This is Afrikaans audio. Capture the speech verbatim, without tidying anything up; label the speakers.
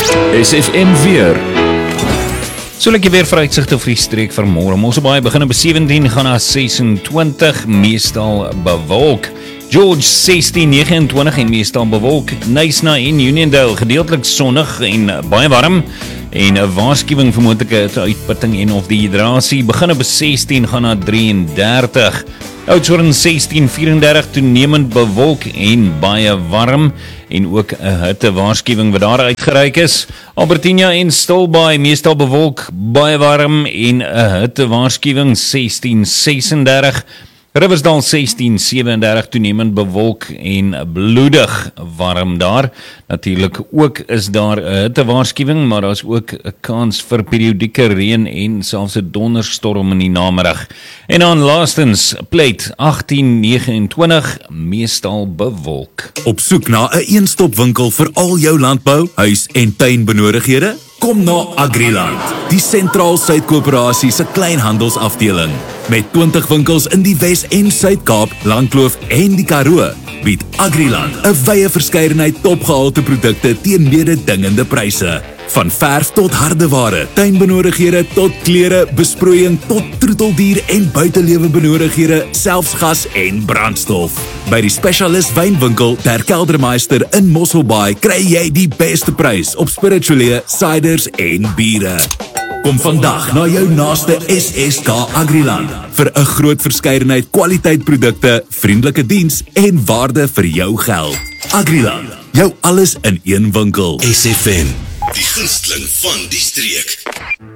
Speaker 1: S F M weer. So lyk jy weer vooruitsigte vir die streek van môre. Mosselbaai begin op sewentien, gaan na sesentwintig, meestal bewolk. George sestien, nege en twintig en meestal bewolk. Knysna en Uniondale gedeeltelik sonnig en baie warm. En 'n waarskuwing vir moontlike uitputting en of dehydrasie begin op sestien, gaan na drie en dertig. Oudtshoorn sestien, vyf en dertig, toenemend bewolk en baie warm en ook 'n hittewaarskuwing wat daar uitgereik is. Albertina en Stilbaai meestal bewolk, baie warm en 'n hittewaarskuwing sestien, ses en dertig. Riversdal sestien, sewe en dertig, toenemend bewolk en bloedig warm daar. Natuurlik ook is daar 'n hittewaarskuwing, maar daar is ook 'n kans vir periodieke reën en selfs 'n donderstorm in die namiddag. En dan laastens, Plate agttien, nege en twintig, meestal bewolk.
Speaker 2: Op soek na 'n een-stop-winkel vir al jou landbou, huis- en tuinbenodighede? Kom na Agriland, die Sentraal Suid-Koöperasie se kleinhandelsafdeling. Met twintig winkels in die Wes- en Suid-Kaap, Langkloof en die Karoo, bied Agriland 'n wye verskeidenheid topgehalte produkte teen mededingende pryse. Van verf tot hardeware, tuinbenodighede tot klere, besproeiing tot troeteldier en buitelewe benodighede, selfs gas en brandstof. By die spesialis wynwinkel Ter Keldermeister in Mosselbaai kry jy die beste prys op spirituele, ciders en biere. Kom vandag na jou naaste S S K Agriland vir 'n groot verskeidenheid kwaliteitprodukte, vriendelike diens en waarde vir jou geld. Agriland, jou alles in een winkel.
Speaker 3: S F M, die gunsteling van die streek.